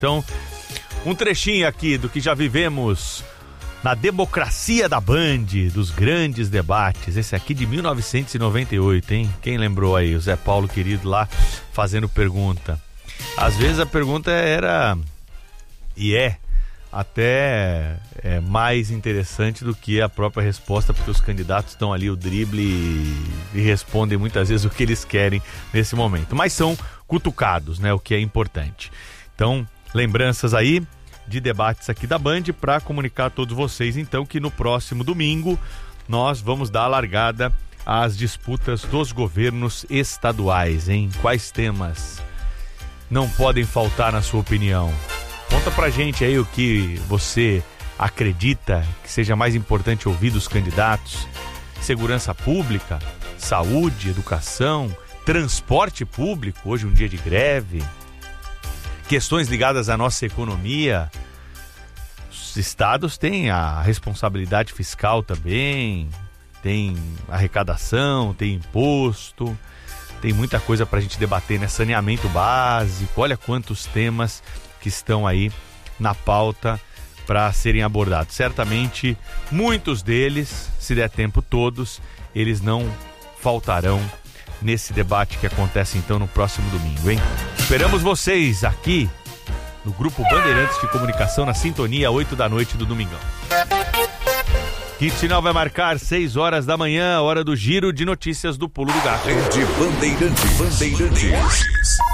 Então, um trechinho aqui do que já vivemos na democracia da Band, dos grandes debates. Esse aqui de 1998, hein? Quem lembrou aí? O Zé Paulo querido lá fazendo pergunta. Às vezes a pergunta era, e até mais interessante do que a própria resposta, porque os candidatos estão ali, o drible, e respondem muitas vezes o que eles querem nesse momento. Mas são cutucados, né? O que é importante. Então, lembranças aí de debates aqui da Band para comunicar a todos vocês, então, que no próximo domingo nós vamos dar a largada às disputas dos governos estaduais, hein? Quais temas não podem faltar na sua opinião? Conta pra gente aí o que você acredita que seja mais importante ouvir dos candidatos. Segurança pública, saúde, educação, transporte público, hoje um dia de greve, questões ligadas à nossa economia. Os estados têm a responsabilidade fiscal também, tem arrecadação, tem imposto, tem muita coisa pra gente debater, né? Saneamento básico, olha quantos temas que estão aí na pauta para serem abordados. Certamente, muitos deles, se der tempo todos, eles não faltarão nesse debate que acontece então no próximo domingo, hein? Esperamos vocês aqui no Grupo Bandeirantes de Comunicação, na sintonia, 8 da noite do domingão. Quinto sinal vai marcar 6 horas da manhã, hora do giro de notícias do Pulo do Gato. Rede Bandeirantes.